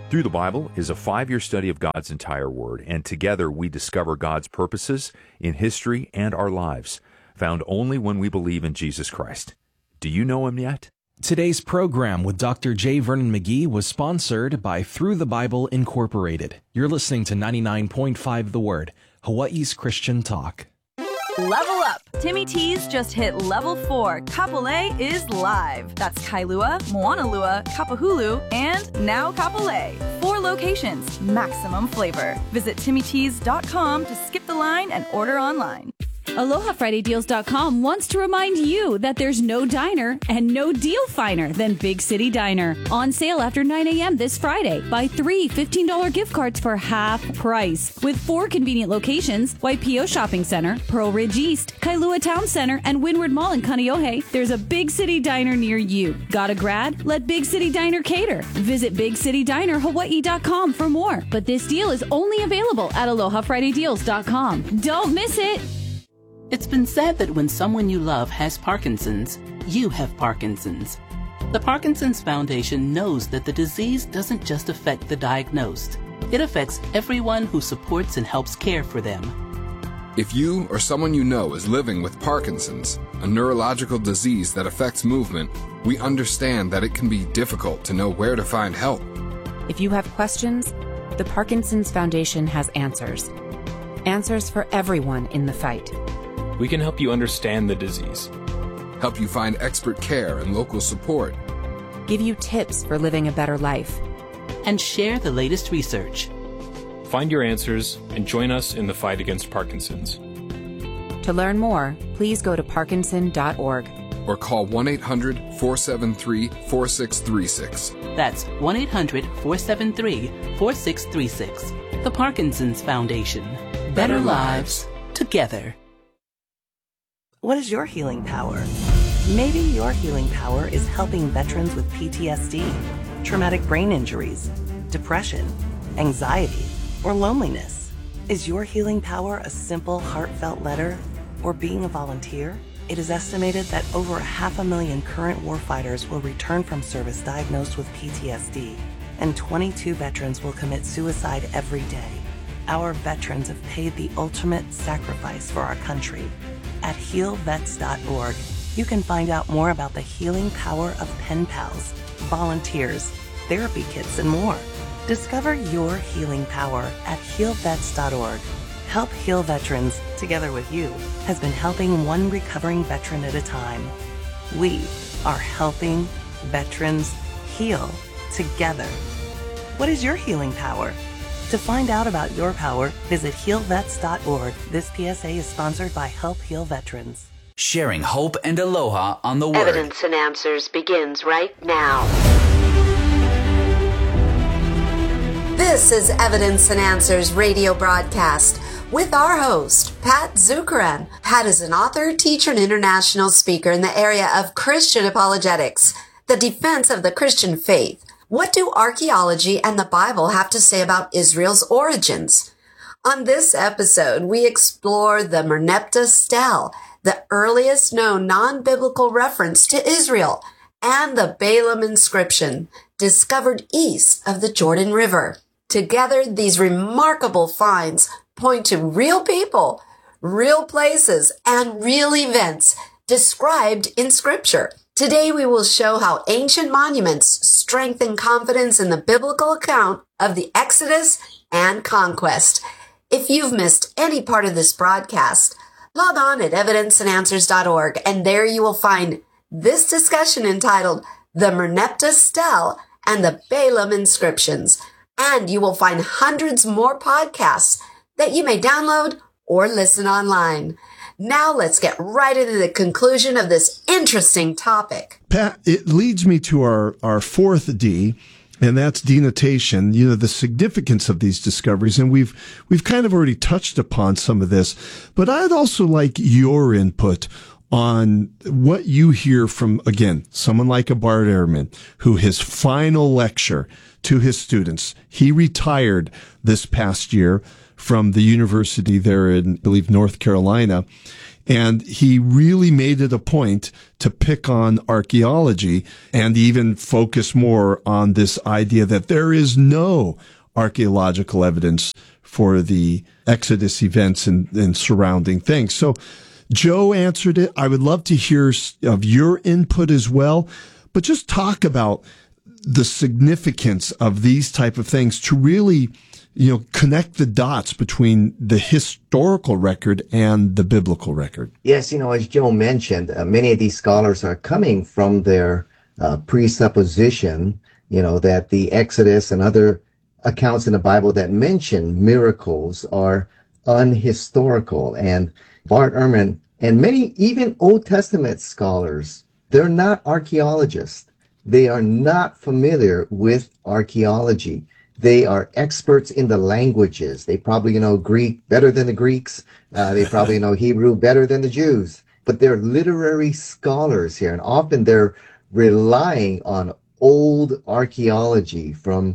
Through the Bible is a 5-year study of God's entire Word, and together we discover God's purposes in history and our lives, found only when we believe in Jesus Christ. Do you know Him yet? Today's program with Dr. J. Vernon McGee was sponsored by Through the Bible Incorporated. You're listening to 99.5 The Word, Hawaii's Christian Talk. Level up! Timmy T's just hit level 4. Kapolei is live. That's Kailua, Moanalua, Kapahulu, and now Kapolei. 4 locations, maximum flavor. Visit TimmyTees.com to skip the line and order online. AlohaFridayDeals.com wants to remind you that there's no diner and no deal finer than Big City Diner. On sale after 9 a.m. this Friday. Buy 3 $15 gift cards for half price. With 4 convenient locations, Waipio Shopping Center, Pearl Ridge East, Kailua Town Center, and Windward Mall in Kaneohe, there's a Big City Diner near you. Got a grad? Let Big City Diner cater. Visit BigCityDinerHawaii.com for more. But this deal is only available at AlohaFridayDeals.com. Don't miss it! It's been said that when someone you love has Parkinson's, you have Parkinson's. The Parkinson's Foundation knows that the disease doesn't just affect the diagnosed. It affects everyone who supports and helps care for them. If you or someone you know is living with Parkinson's, a neurological disease that affects movement, we understand that it can be difficult to know where to find help. If you have questions, the Parkinson's Foundation has answers. Answers for everyone in the fight. We can help you understand the disease, help you find expert care and local support, give you tips for living a better life, and share the latest research. Find your answers and join us in the fight against Parkinson's. To learn more, please go to parkinson.org or call 1-800-473-4636. That's 1-800-473-4636. The Parkinson's Foundation. Better lives together. What is your healing power? Maybe your healing power is helping veterans with PTSD, traumatic brain injuries, depression, anxiety, or loneliness. Is your healing power a simple, heartfelt letter or being a volunteer? It is estimated that over 500,000 current warfighters will return from service diagnosed with PTSD, and 22 veterans will commit suicide every day. Our veterans have paid the ultimate sacrifice for our country. At healvets.org, you can find out more about the healing power of pen pals, volunteers, therapy kits, and more. Discover your healing power at healvets.org. Help Heal Veterans, together with you, has been helping one recovering veteran at a time. We are helping veterans heal together. What is your healing power? To find out about your power, visit healvets.org. This PSA is sponsored by Help Heal Veterans. Sharing hope and aloha on the Word. Evidence and Answers begins right now. This is Evidence and Answers radio broadcast with our host, Pat Zukeran. Pat is an author, teacher, and international speaker in the area of Christian apologetics, the defense of the Christian faith. What do archaeology and the Bible have to say about Israel's origins? On this episode, we explore the Merneptah Stele, the earliest known non-biblical reference to Israel, and the Balaam inscription, discovered east of the Jordan River. Together, these remarkable finds point to real people, real places, and real events described in Scripture. Today we will show how ancient monuments strengthen confidence in the biblical account of the Exodus and conquest. If you've missed any part of this broadcast, log on at evidenceandanswers.org, and there you will find this discussion entitled The Merneptah Stele and the Balaam Inscriptions. And you will find hundreds more podcasts that you may download or listen online. Now let's get right into the conclusion of this interesting topic. Pat, it leads me to our fourth D, and that's denotation, the significance of these discoveries. And we've kind of already touched upon some of this, but I'd also like your input on what you hear from, again, someone like a Bart Ehrman, who his final lecture to his students, he retired this past year from the university there in, I believe, North Carolina. And he really made it a point to pick on archaeology and even focus more on this idea that there is no archaeological evidence for the Exodus events and surrounding things. So Joe answered it. I would love to hear of your input as well, but just talk about the significance of these type of things to really, connect the dots between the historical record and the biblical record. Yes, as Joe mentioned, many of these scholars are coming from their presupposition, that the Exodus and other accounts in the Bible that mention miracles are unhistorical. And Bart Ehrman and many even Old Testament scholars, they're not archaeologists. They are not familiar with archaeology. They are experts in the languages. They probably know Greek better than the Greeks. They probably know Hebrew better than the Jews. But they're literary scholars here, and often they're relying on old archaeology from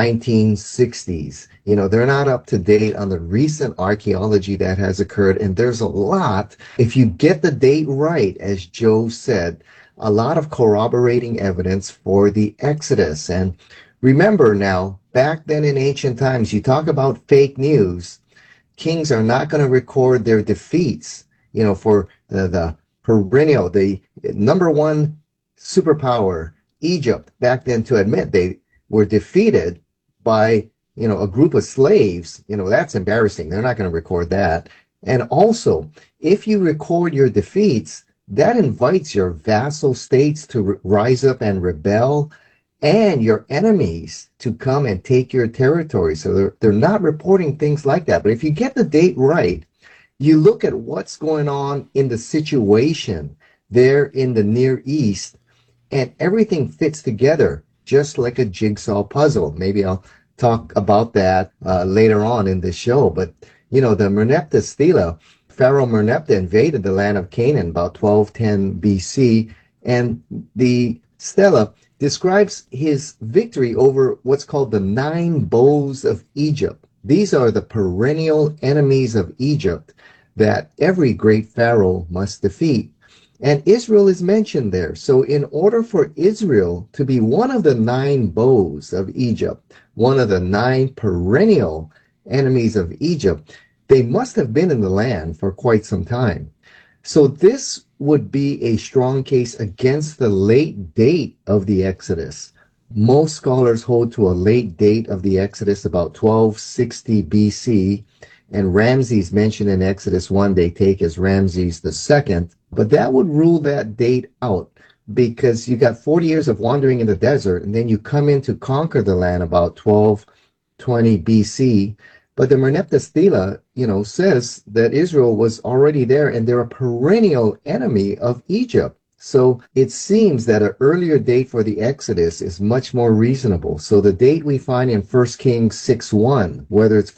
1960s. They're not up to date on the recent archaeology that has occurred, and there's a lot. If you get the date right, as Joe said, a lot of corroborating evidence for the Exodus. And remember now, back then in ancient times, you talk about fake news. Kings are not going to record their defeats, for the perennial, the number one superpower, Egypt, back then, to admit they were defeated by, a group of slaves. That's embarrassing. They're not going to record that. And also, if you record your defeats, that invites your vassal states to rise up and rebel, and your enemies to come and take your territory. So they're not reporting things like that. But if you get the date right, you look at what's going on in the situation there in the Near East, and everything fits together just like a jigsaw puzzle. Maybe I'll talk about that later on in the show. But, the Merneptah Stela, Pharaoh Merneptah invaded the land of Canaan about 1210 BC, and the stela describes his victory over what's called the 9 bows of Egypt. These are the perennial enemies of Egypt that every great pharaoh must defeat. And Israel is mentioned there. So in order for Israel to be one of the 9 bows of Egypt, one of the 9 perennial enemies of Egypt, they must have been in the land for quite some time. So this would be a strong case against the late date of the Exodus. Most scholars hold to a late date of the Exodus, about 1260 BC, and Ramses mentioned in Exodus 1, they take as Ramses II, but that would rule that date out, because you got 40 years of wandering in the desert, and then you come in to conquer the land about 1220 BC. But the Merneptah Stela, says that Israel was already there, and they're a perennial enemy of Egypt. So it seems that an earlier date for the Exodus is much more reasonable. So the date we find in 1 Kings 6:1, whether it's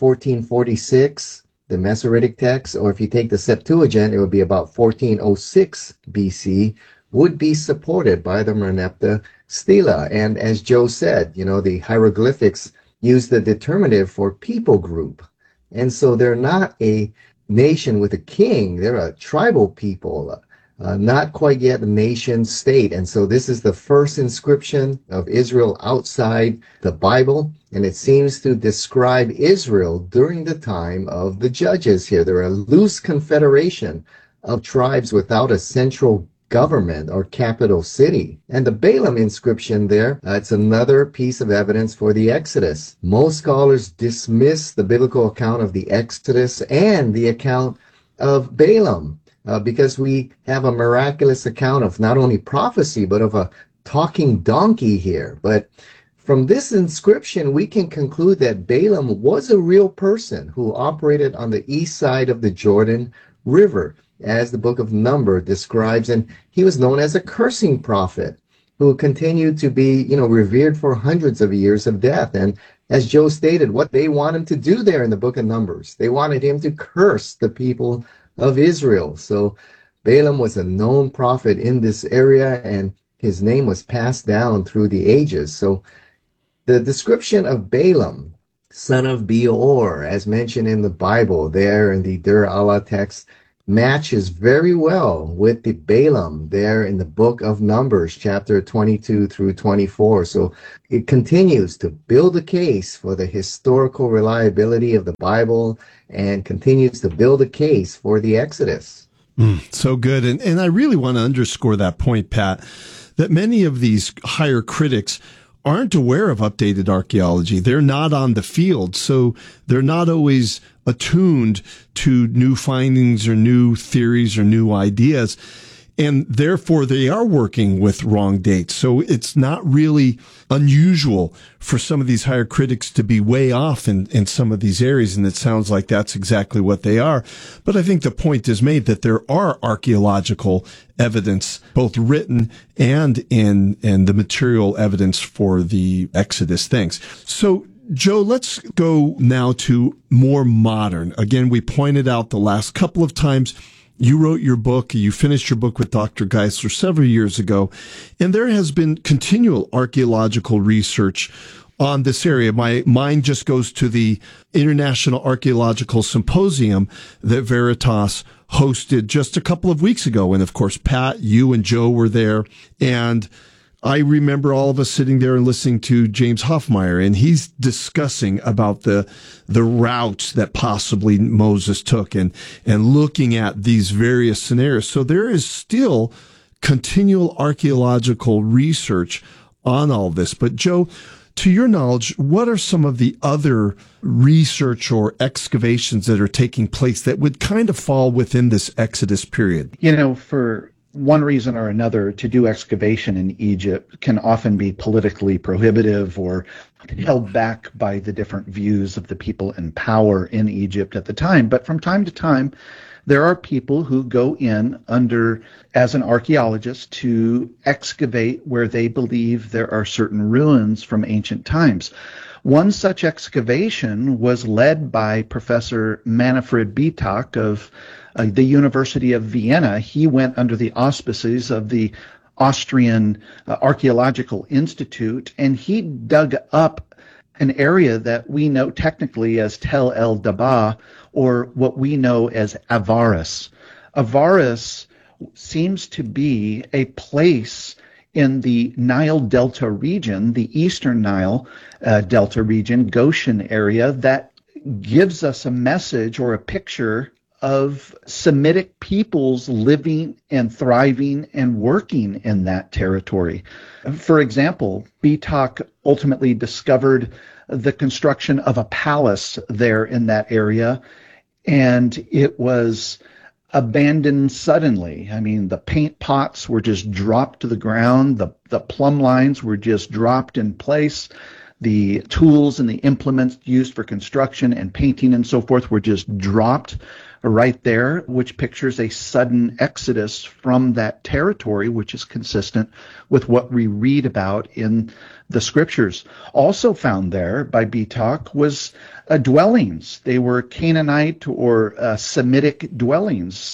1446, the Masoretic text, or if you take the Septuagint, it would be about 1406 BC, would be supported by the Merneptah Stela. And as Joe said, the hieroglyphics use the determinative for people group. And so they're not a nation with a king. They're a tribal people, not quite yet a nation state. And so this is the first inscription of Israel outside the Bible. And it seems to describe Israel during the time of the judges here. They're a loose confederation of tribes without a central government or capital city. And the Balaam inscription there, it's another piece of evidence for the Exodus. Most scholars dismiss the biblical account of the Exodus and the account of Balaam because we have a miraculous account of not only prophecy, but of a talking donkey here. But from this inscription, we can conclude that Balaam was a real person who operated on the east side of the Jordan River, as the book of Numbers describes, and he was known as a cursing prophet who continued to be, revered for hundreds of years of death. And as Joe stated, what they want him to do there in the book of Numbers, they wanted him to curse the people of Israel. So Balaam was a known prophet in this area, and his name was passed down through the ages. So the description of Balaam, son of Beor, as mentioned in the Bible there in the Der Allah text, matches very well with the Balaam there in the book of Numbers, chapter 22 through 24. So it continues to build a case for the historical reliability of the Bible and continues to build a case for the Exodus. So good. And I really want to underscore that point, Pat, that many of these higher critics aren't aware of updated archaeology. They're not on the field, so they're not always attuned to new findings or new theories or new ideas. And therefore, they are working with wrong dates. So it's not really unusual for some of these higher critics to be way off in some of these areas. And it sounds like that's exactly what they are. But I think the point is made that there are archaeological evidence, both written and in the material evidence for the Exodus things. So, Joe, let's go now to more modern. Again, we pointed out the last couple of times you wrote your book, you finished your book with Dr. Geisler several years ago, and there has been continual archaeological research on this area. My mind just goes to the International Archaeological Symposium that Veritas hosted just a couple of weeks ago. And of course, Pat, you and Joe were there. And I remember all of us sitting there and listening to James Hoffmeyer, and he's discussing about the routes that possibly Moses took and looking at these various scenarios. So there is still continual archaeological research on all this. But Joe, to your knowledge, what are some of the other research or excavations that are taking place that would kind of fall within this Exodus period? You know, for one reason or another, to do excavation in Egypt can often be politically prohibitive or held back by the different views of the people in power in Egypt at the time. But from time to time, there are people who go in as an archaeologist to excavate where they believe there are certain ruins from ancient times. One such excavation was led by Professor Manfred Bietak of the University of Vienna. He went under the auspices of the Austrian Archaeological Institute, and he dug up an area that we know technically as Tel El Dabah, or what we know as Avaris. Avaris seems to be a place in the Nile Delta region, the Eastern Nile Delta region, Goshen area, that gives us a message or a picture of Semitic peoples living and thriving and working in that territory. For example, Bietak ultimately discovered the construction of a palace there in that area, and it was abandoned suddenly. I mean, the paint pots were just dropped to the ground, the plumb lines were just dropped in place, the tools and the implements used for construction and painting and so forth were just dropped right there, which pictures a sudden exodus from that territory, which is consistent with what we read about in the scriptures. Also found there by Bietak was dwellings. They were Canaanite or Semitic dwellings,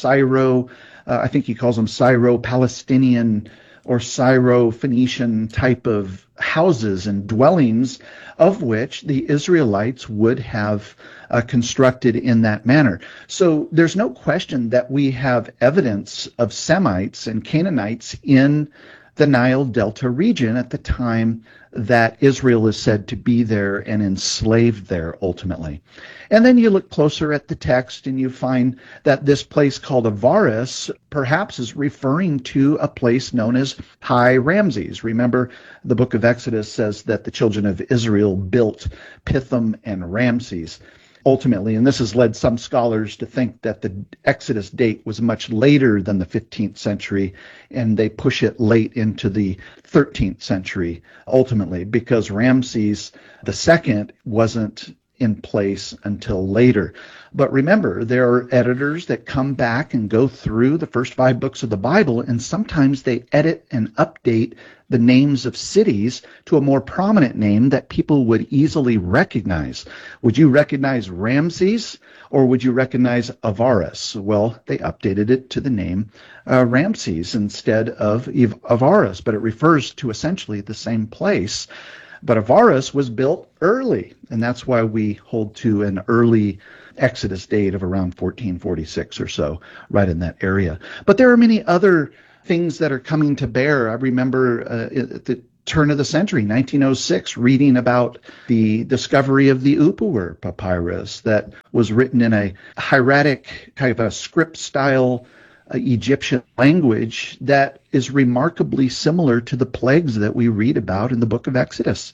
I think he calls them Syro-Palestinian or Syro-Phoenician type of houses and dwellings, of which the Israelites would have constructed in that manner. So there's no question that we have evidence of Semites and Canaanites in the Nile Delta region at the time that Israel is said to be there and enslaved there ultimately. And then you look closer at the text and you find that this place called Avaris perhaps is referring to a place known as High Ramses. Remember, the book of Exodus says that the children of Israel built Pithom and Ramses. Ultimately, and this has led some scholars to think that the Exodus date was much later than the 15th century, and they push it late into the 13th century, ultimately, because Ramses II wasn't in place until later. But remember, there are editors that come back and go through the first 5 books of the Bible, and sometimes they edit and update the names of cities to a more prominent name that people would easily recognize. Would you recognize Ramses, or would you recognize Avaris? Well, they updated it to the name Ramses instead of Avaris, but it refers to essentially the same place. But Avaris was built early, and that's why we hold to an early Exodus date of around 1446 or so, right in that area. But there are many other things that are coming to bear. I remember at the turn of the century, 1906, reading about the discovery of the Upper papyrus that was written in a hieratic, kind of a script-style Egyptian language that is remarkably similar to the plagues that we read about in the book of Exodus.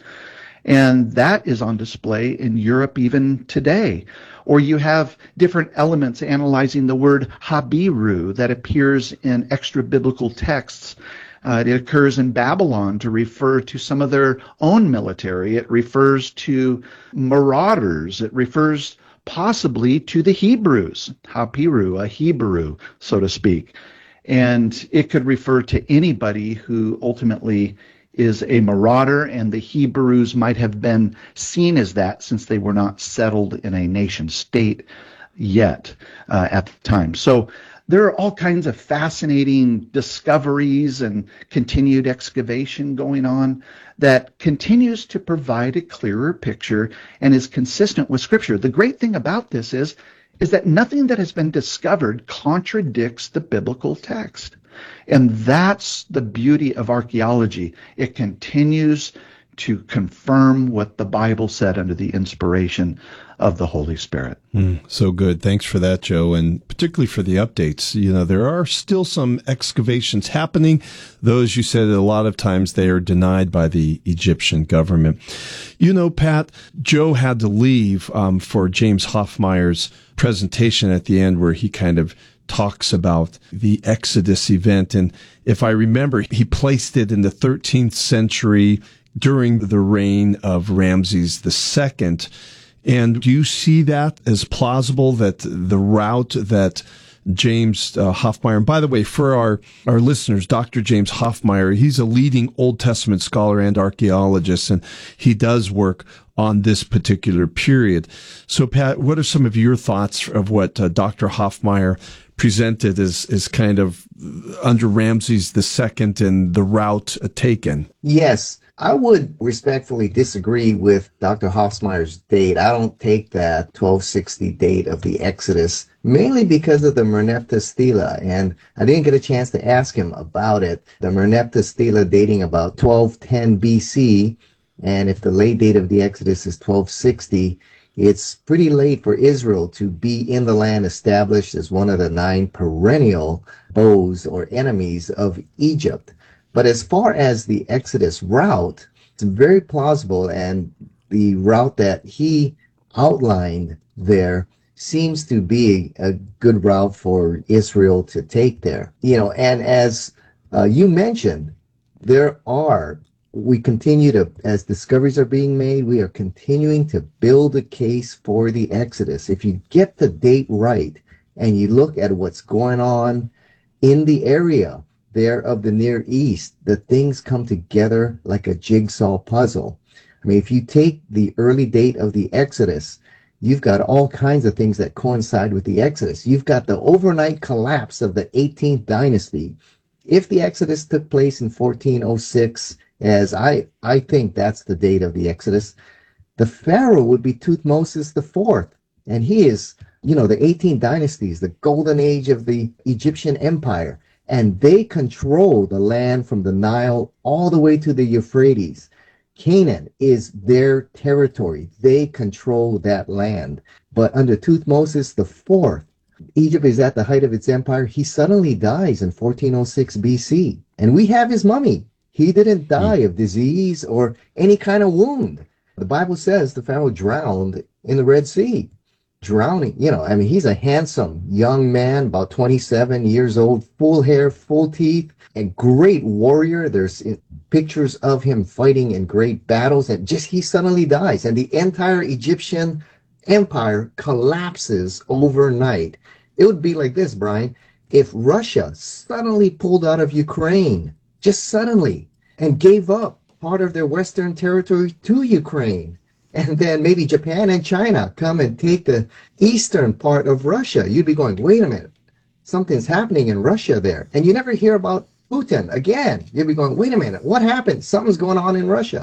And that is on display in Europe even today. Or you have different elements analyzing the word Habiru that appears in extra-biblical texts. It occurs in Babylon to refer to some of their own military. It refers to marauders. It refers possibly to the Hebrews, Hapiru, a Hebrew, so to speak. And it could refer to anybody who ultimately is a marauder, and the Hebrews might have been seen as that since they were not settled in a nation state yet at the time. So there are all kinds of fascinating discoveries and continued excavation going on that continues to provide a clearer picture and is consistent with Scripture. The great thing about this is that nothing that has been discovered contradicts the biblical text. And that's the beauty of archaeology. It continues to confirm what the Bible said under the inspiration of the Holy Spirit. So good. Thanks for that, Joe, and particularly for the updates. You know, there are still some excavations happening. Those, you said, a lot of times they are denied by the Egyptian government. You know, Pat, Joe had to leave for James Hoffmeier's presentation at the end where he kind of talks about the Exodus event. And if I remember, he placed it in the 13th century during the reign of Ramses II. And do you see that as plausible, that the route that James Hoffmeier, and by the way, for our listeners, Dr. James Hoffmeier, he's a leading Old Testament scholar and archaeologist, and he does work on this particular period. So, Pat, what are some of your thoughts of what Dr. Hoffmeier presented as kind of under Ramses II and the route taken? Yes. I would respectfully disagree with Dr. Hoffmeier's date. I don't take that 1260 date of the Exodus, mainly because of the Merneptah Stela, and I didn't get a chance to ask him about it. The Merneptah Stela dating about 1210 BC, and if the late date of the Exodus is 1260, it's pretty late for Israel to be in the land established as one of the 9 perennial foes or enemies of Egypt. But as far as the Exodus route, it's very plausible, and the route that he outlined there seems to be a good route for Israel to take there. You know, and as you mentioned, we continue to, as discoveries are being made, we are continuing to build a case for the Exodus. If you get the date right and you look at what's going on in the area there of the Near East, the things come together like a jigsaw puzzle. I mean, if you take the early date of the Exodus, you've got all kinds of things that coincide with the Exodus. You've got the overnight collapse of the 18th dynasty. If the Exodus took place in 1406, as I think that's the date of the Exodus, the Pharaoh would be Thutmose IV. And he is, you know, the 18th dynasties, the golden age of the Egyptian empire. And they control the land from the Nile all the way to the Euphrates. Canaan is their territory. They control that land. But under Thutmose IV, Egypt is at the height of its empire. He suddenly dies in 1406 BC. And we have his mummy. He didn't die of disease or any kind of wound. The Bible says the Pharaoh drowned in the Red Sea. Drowning, you know, I mean, he's a handsome young man, about 27 years old, full hair, full teeth, a great warrior. There's pictures of him fighting in great battles, and just he suddenly dies, and the entire Egyptian empire collapses overnight. It would be like this, Brian, if Russia suddenly pulled out of Ukraine, just suddenly, and gave up part of their western territory to Ukraine. And then maybe Japan and China come and take the eastern part of Russia. You'd be going, wait a minute, something's happening in Russia there. And you never hear about Putin again. You'd be going, wait a minute, what happened? Something's going on in Russia.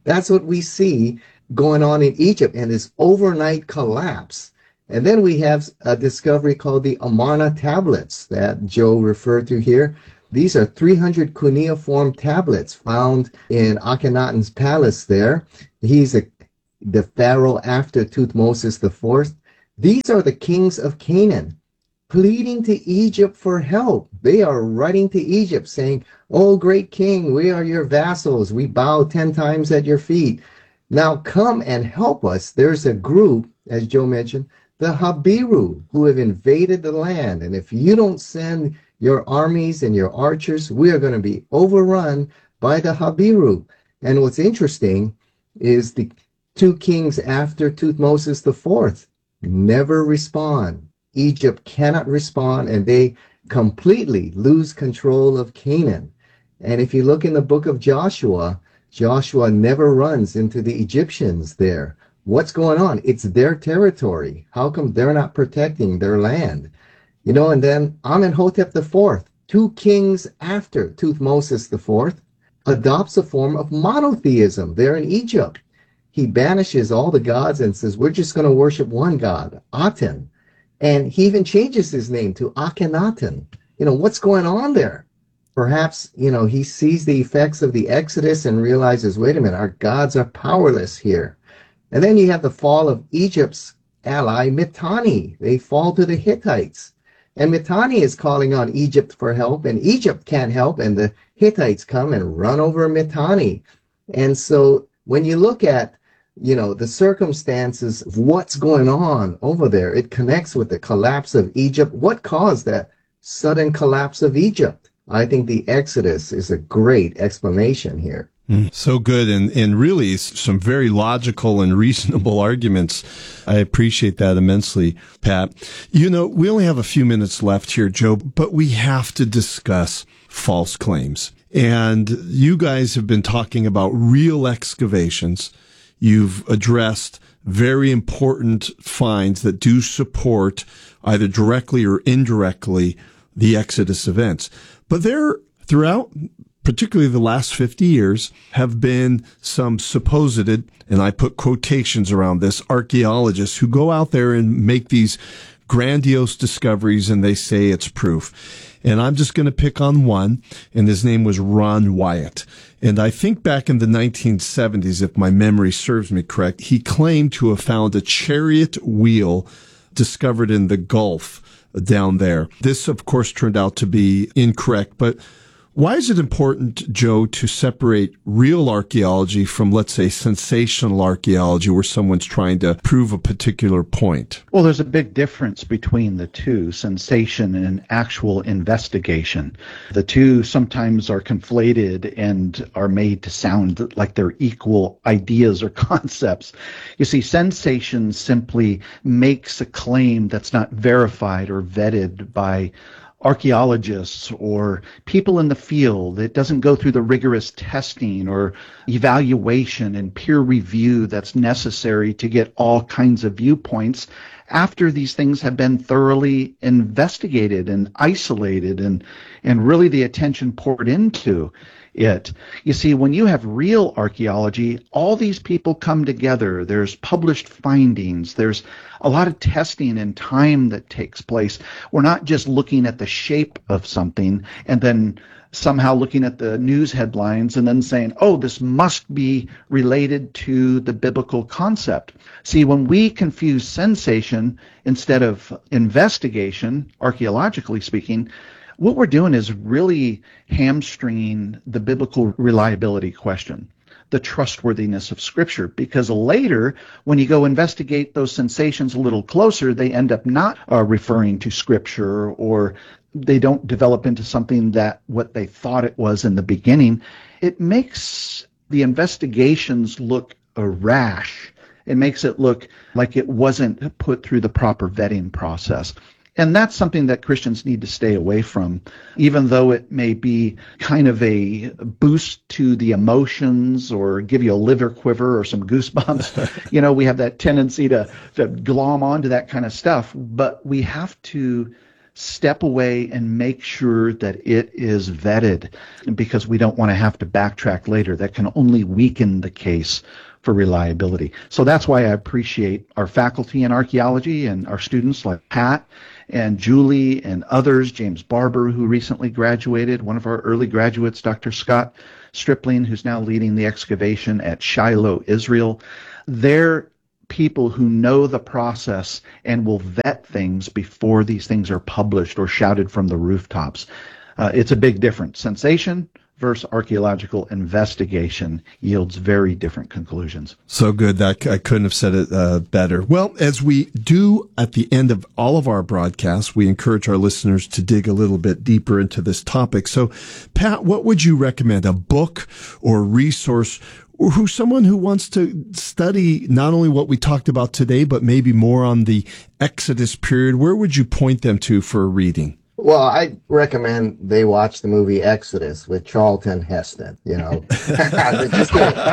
That's what we see going on in Egypt, and this overnight collapse. And then we have a discovery called the Amarna tablets that Joe referred to here. These are 300 cuneiform tablets found in Akhenaten's palace there. He's the pharaoh after Thutmose IV. These are the kings of Canaan pleading to Egypt for help. They are writing to Egypt saying, "Oh, great king, we are your vassals. We bow 10 times at your feet. Now come and help us." There's a group, as Joe mentioned, the Habiru, who have invaded the land. And if you don't send your armies and your archers, we are going to be overrun by the Habiru. And what's interesting is the 2 kings after Thutmose IV never respond. Egypt cannot respond, and they completely lose control of Canaan. And if you look in the book of Joshua, Joshua never runs into the Egyptians there. What's going on? It's their territory. How come they're not protecting their land? You know, and then Amenhotep IV, 2 kings after Thutmose IV, adopts a form of monotheism there in Egypt. He banishes all the gods and says, we're just going to worship one God, Aten. And he even changes his name to Akhenaten. You know, what's going on there? Perhaps, you know, he sees the effects of the Exodus and realizes, wait a minute, our gods are powerless here. And then you have the fall of Egypt's ally, Mitanni. They fall to the Hittites. And Mitanni is calling on Egypt for help, and Egypt can't help, and the Hittites come and run over Mitanni. And so when you look at, you know, the circumstances of what's going on over there, it connects with the collapse of Egypt. What caused that sudden collapse of Egypt? I think the Exodus is a great explanation here. So good, and really some very logical and reasonable arguments. I appreciate that immensely, Pat. You know, we only have a few minutes left here, Joe, but we have to discuss false claims. And you guys have been talking about real excavations. You've addressed very important finds that do support, either directly or indirectly, the Exodus events. But there, throughout particularly the last 50 years, have been some supposed, and I put quotations around this, archaeologists who go out there and make these grandiose discoveries, and they say it's proof. And I'm just going to pick on one, and his name was Ron Wyatt. And I think back in the 1970s, if my memory serves me correct, he claimed to have found a chariot wheel discovered in the Gulf down there. This, of course, turned out to be incorrect, but why is it important, Joe, to separate real archaeology from, let's say, sensational archaeology where someone's trying to prove a particular point? Well, there's a big difference between the two, sensation and actual investigation. The two sometimes are conflated and are made to sound like they're equal ideas or concepts. You see, sensation simply makes a claim that's not verified or vetted by archaeologists or people in the field. It doesn't go through the rigorous testing or evaluation and peer review that's necessary to get all kinds of viewpoints after these things have been thoroughly investigated and isolated and really the attention poured into it. You see, when you have real archaeology, all these people come together. There's published findings. There's a lot of testing and time that takes place. We're not just looking at the shape of something and then somehow looking at the news headlines and then saying, oh, this must be related to the biblical concept. See, when we confuse sensation instead of investigation, archaeologically speaking, what we're doing is really hamstringing the biblical reliability question, the trustworthiness of Scripture, because later, when you go investigate those sensations a little closer, they end up not referring to Scripture, or they don't develop into something that what they thought it was in the beginning. It makes the investigations look rash. It makes it look like it wasn't put through the proper vetting process. And that's something that Christians need to stay away from, even though it may be kind of a boost to the emotions or give you a liver quiver or some goosebumps. You know, we have that tendency to glom onto that kind of stuff, but we have to step away and make sure that it is vetted, because we don't want to have to backtrack later. That can only weaken the case for reliability. So that's why I appreciate our faculty in archaeology and our students like Pat and Julie and others, James Barber, who recently graduated, one of our early graduates, Dr. Scott Stripling, who's now leading the excavation at Shiloh, Israel. They're people who know the process and will vet things before these things are published or shouted from the rooftops. It's a big difference. Sensation versus archaeological investigation yields very different conclusions. So good. I couldn't have said it better. Well, as we do at the end of all of our broadcasts, we encourage our listeners to dig a little bit deeper into this topic. So, Pat, what would you recommend? A book or resource, or someone who wants to study not only what we talked about today, but maybe more on the Exodus period? Where would you point them to for a reading? Well, I recommend they watch the movie Exodus with Charlton Heston. Just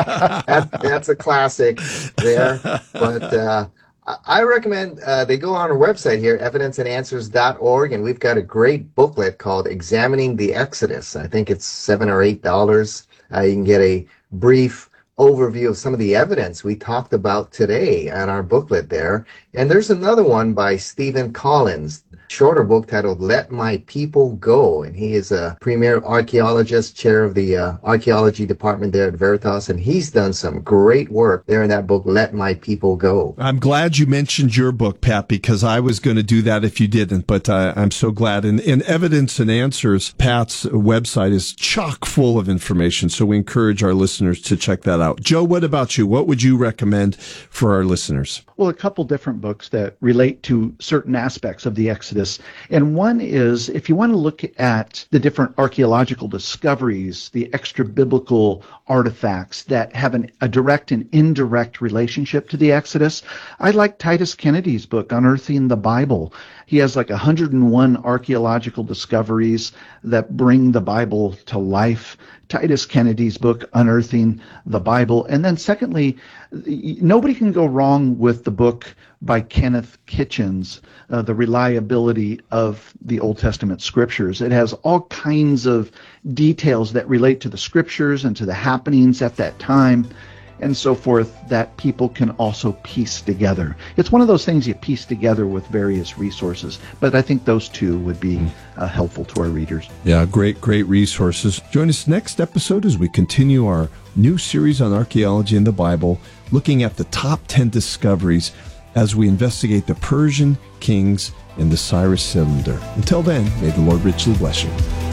that's a classic there. But I recommend they go on our website here, evidenceandanswers.org, and we've got a great booklet called Examining the Exodus. I think it's $7 or $8. You can get a brief overview of some of the evidence we talked about today on our booklet there. And there's another one by Stephen Collins, shorter book titled Let My People Go. And he is a premier archaeologist, chair of the archaeology department there at Veritas. And he's done some great work there in that book, Let My People Go. I'm glad you mentioned your book, Pat, because I was going to do that if you didn't. But I'm so glad. And Evidence and Answers, Pat's website is chock full of information. So we encourage our listeners to check that out. Joe, what about you? What would you recommend for our listeners? Well, a couple different books that relate to certain aspects of the Exodus. And one is, if you want to look at the different archaeological discoveries, the extra-biblical artifacts that have a direct and indirect relationship to the Exodus, I like Titus Kennedy's book, Unearthing the Bible. He has like 101 archaeological discoveries that bring the Bible to life. Titus Kennedy's book, Unearthing the Bible. And then secondly, nobody can go wrong with the book by Kenneth Kitchens, The Reliability of the Old Testament Scriptures. It has all kinds of details that relate to the Scriptures and to the happenings at that time and so forth that people can also piece together. It's one of those things you piece together with various resources, but I think those two would be helpful to our readers. Yeah, great resources. Join us next episode as we continue our new series on archaeology in the Bible, looking at the top 10 discoveries as we investigate the Persian kings and the Cyrus cylinder. Until then, may the Lord richly bless you.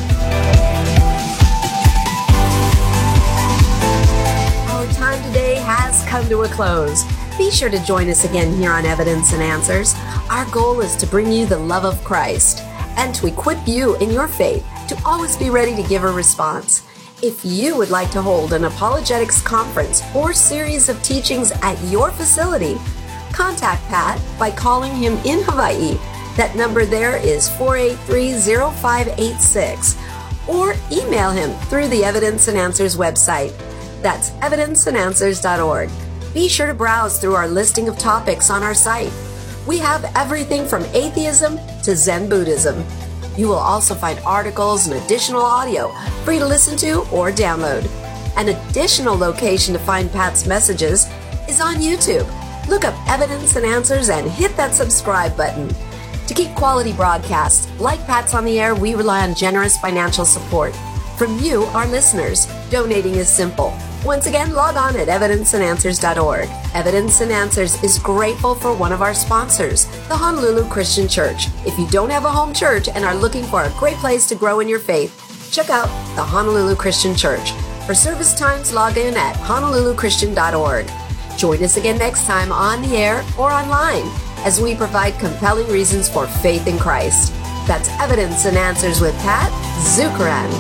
Come to a close. Be sure to join us again here on Evidence and Answers. Our goal is to bring you the love of Christ and to equip you in your faith to always be ready to give a response. If you would like to hold an apologetics conference or series of teachings at your facility, contact Pat by calling him in Hawaii. That number there is 483-0586, or email him through the Evidence and Answers website. That's evidenceandanswers.org. Be sure to browse through our listing of topics on our site. We have everything from atheism to Zen Buddhism. You will also find articles and additional audio for you to listen to or download. An additional location to find Pat's messages is on YouTube. Look up Evidence and Answers and hit that subscribe button. To keep quality broadcasts like Pat's on the air, we rely on generous financial support from you, our listeners. Donating is simple. Once again, log on at evidenceandanswers.org. Evidence and Answers is grateful for one of our sponsors, the Honolulu Christian Church. If you don't have a home church and are looking for a great place to grow in your faith, check out the Honolulu Christian Church. For service times, log in at honoluluchristian.org. Join us again next time on the air or online as we provide compelling reasons for faith in Christ. That's Evidence and Answers with Pat Zukeran.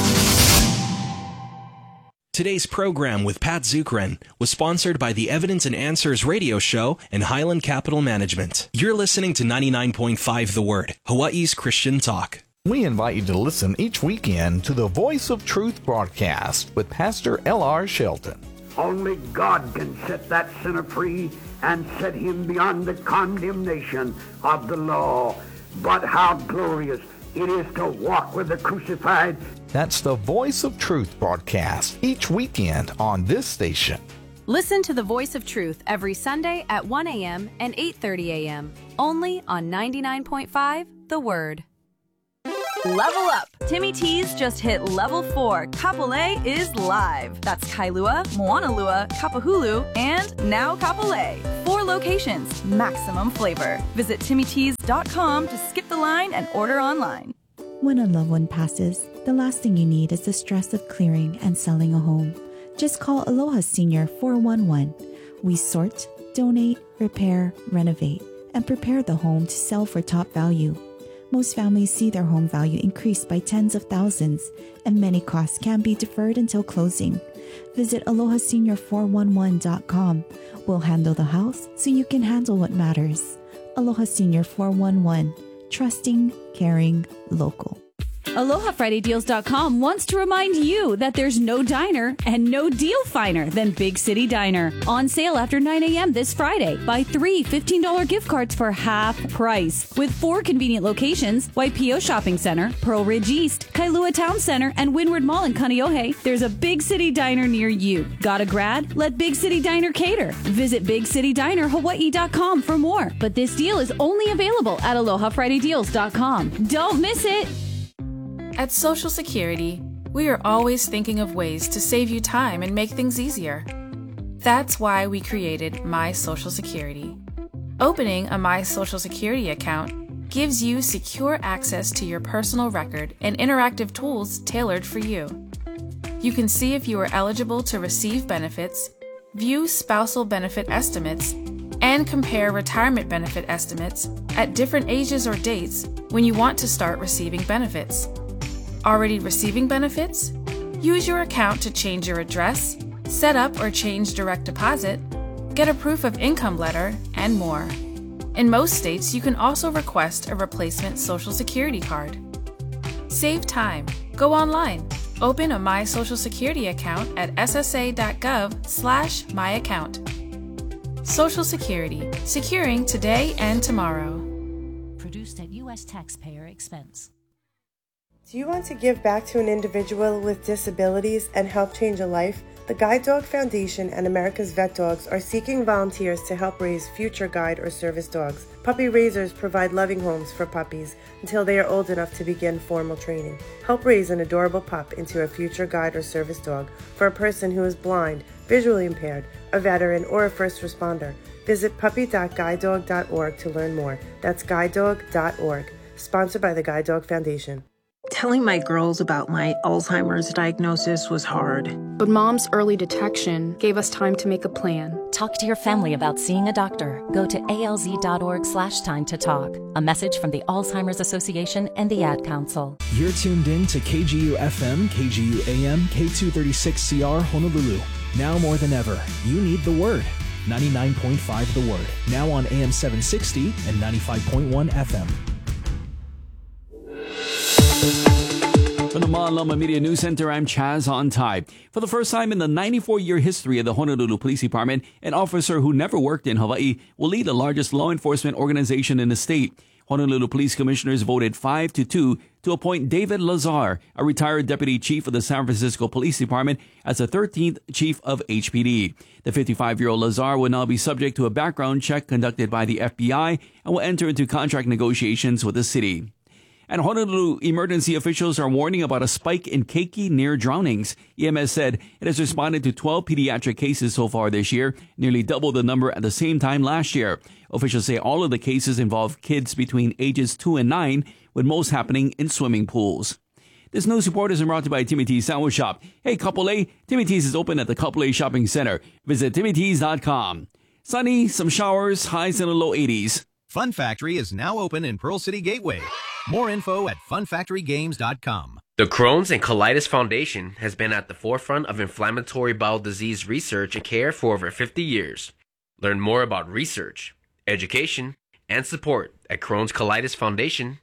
Today's program with Pat Zukeran was sponsored by the Evidence and Answers radio show and Highland Capital Management. You're listening to 99.5 The Word, Hawaii's Christian Talk. We invite you to listen each weekend to the Voice of Truth broadcast with Pastor L.R. Shelton. Only God can set that sinner free and set him beyond the condemnation of the law. But how glorious it is to walk with the crucified. That's the Voice of Truth broadcast each weekend on this station. Listen to the Voice of Truth every Sunday at 1 a.m. and 8:30 a.m. only on 99.5 The Word. Level up! Timmy T's just hit level 4. Kapolei is live. That's Kailua, Moanalua, Kapahulu, and now Kapolei. 4 locations, maximum flavor. Visit TimmyTees.com to skip the line and order online. When a loved one passes, the last thing you need is the stress of clearing and selling a home. Just call Aloha Senior 411. We sort, donate, repair, renovate, and prepare the home to sell for top value. Most families see their home value increase by tens of thousands, and many costs can be deferred until closing. Visit AlohaSenior411.com. We'll handle the house so you can handle what matters. Aloha Senior 411. Trusting, caring, local. AlohaFridayDeals.com wants to remind you that there's no diner and no deal finer than Big City Diner. On sale after 9 a.m. this Friday. Buy 3 $15 gift cards for half price. With 4 convenient locations, Waipio Shopping Center, Pearl Ridge East, Kailua Town Center, and Windward Mall in Kaneohe, there's a Big City Diner near you. Got a grad? Let Big City Diner cater. Visit BigCityDinerHawaii.com for more. But this deal is only available at AlohaFridayDeals.com. Don't miss it! At Social Security, we are always thinking of ways to save you time and make things easier. That's why we created My Social Security. Opening a My Social Security account gives you secure access to your personal record and interactive tools tailored for you. You can see if you are eligible to receive benefits, view spousal benefit estimates, and compare retirement benefit estimates at different ages or dates when you want to start receiving benefits. Already receiving benefits? Use your account to change your address, set up or change direct deposit, get a proof of income letter, and more. In most states, you can also request a replacement Social Security card. Save time. Go online. Open a My Social Security account at ssa.gov/myaccount. Social Security. Securing today and tomorrow. Produced at U.S. taxpayer expense. Do you want to give back to an individual with disabilities and help change a life? The Guide Dog Foundation and America's Vet Dogs are seeking volunteers to help raise future guide or service dogs. Puppy raisers provide loving homes for puppies until they are old enough to begin formal training. Help raise an adorable pup into a future guide or service dog for a person who is blind, visually impaired, a veteran, or a first responder. Visit puppy.guidedog.org to learn more. That's guidedog.org. Sponsored by the Guide Dog Foundation. Telling my girls about my Alzheimer's diagnosis was hard. But Mom's early detection gave us time to make a plan. Talk to your family about seeing a doctor. Go to alz.org/time to talk. A message from the Alzheimer's Association and the Ad Council. You're tuned in to KGU FM, KGU AM, K236CR Honolulu. Now more than ever, you need the Word. 99.5 The Word. Now on AM 760 and 95.1 FM. From the Ma'aloma Media News Center, I'm Chaz On-Tai. For the first time in the 94-year history of the Honolulu Police Department, an officer who never worked in Hawaii will lead the largest law enforcement organization in the state. Honolulu Police Commissioners voted 5-2 to appoint David Lazar, a retired deputy chief of the San Francisco Police Department, as the 13th chief of HPD. The 55-year-old Lazar will now be subject to a background check conducted by the FBI and will enter into contract negotiations with the city. And Honolulu emergency officials are warning about a spike in keiki near drownings. EMS said it has responded to 12 pediatric cases so far this year, nearly double the number at the same time last year. Officials say all of the cases involve kids between ages 2 and 9, with most happening in swimming pools. This news report is brought to you by Timmy T's Sandwich Shop. Hey, Kapolei, Timmy T's is open at the Kapolei Shopping Center. Visit TimmyTees.com. Sunny, some showers, highs in the low 80s. Fun Factory is now open in Pearl City Gateway. More info at funfactorygames.com. The Crohn's and Colitis Foundation has been at the forefront of inflammatory bowel disease research and care for over 50 years. Learn more about research, education, and support at Crohn'sColitisFoundation.org.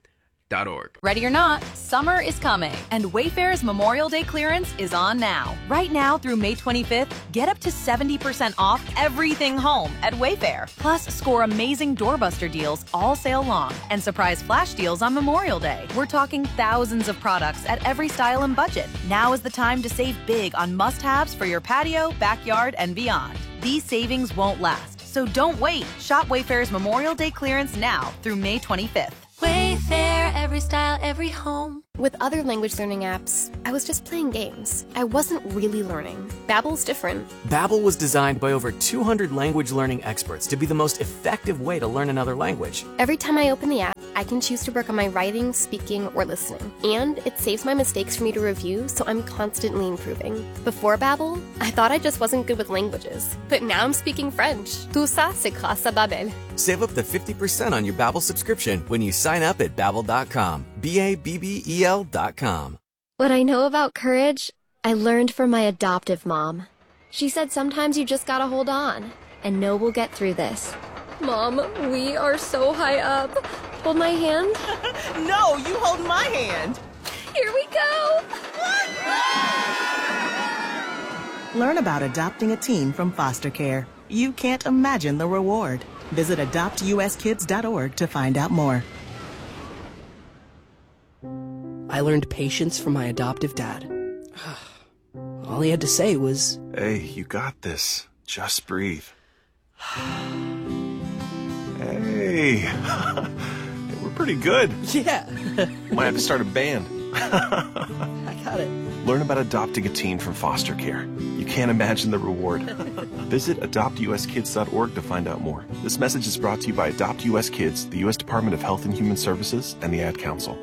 Ready or not, summer is coming, and Wayfair's Memorial Day clearance is on now. Right now through May 25th, get up to 70% off everything home at Wayfair. Plus, score amazing doorbuster deals all sale long and surprise flash deals on Memorial Day. We're talking thousands of products at every style and budget. Now is the time to save big on must-haves for your patio, backyard, and beyond. These savings won't last, so don't wait. Shop Wayfair's Memorial Day clearance now through May 25th. Wayfair, every style, every home. With other language learning apps, I was just playing games. I wasn't really learning. Babbel's different. Babbel was designed by over 200 language learning experts to be the most effective way to learn another language. Every time I open the app, I can choose to work on my writing, speaking, or listening. And it saves my mistakes for me to review, so I'm constantly improving. Before Babbel, I thought I just wasn't good with languages. But now I'm speaking French. Tout ça, c'est grâce à Babbel. Save up to 50% on your Babbel subscription when you sign up at Babbel.com. Babbel.com. What I know about courage, I learned from my adoptive mom. She said sometimes you just gotta hold on and know we'll get through this. Mom, we are so high up. Hold my hand. No, you hold my hand. Here we go. Learn about adopting a teen from foster care. You can't imagine the reward. Visit adoptuskids.org to find out more. I learned patience from my adoptive dad. All he had to say was, "Hey, you got this. Just breathe." Hey, we're pretty good. Yeah. Might have to start a band. I got it. Learn about adopting a teen from foster care. You can't imagine the reward. Visit adoptuskids.org to find out more. This message is brought to you by Adopt US Kids, the U.S. Department of Health and Human Services, and the Ad Council.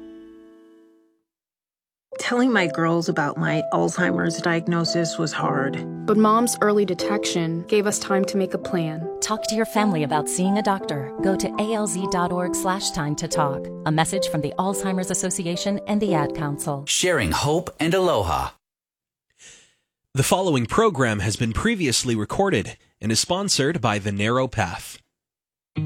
Telling my girls about my Alzheimer's diagnosis was hard. But Mom's early detection gave us time to make a plan. Talk to your family about seeing a doctor. Go to alz.org/time to talk. A message from the Alzheimer's Association and the Ad Council. Sharing hope and aloha. The following program has been previously recorded and is sponsored by The Narrow Path.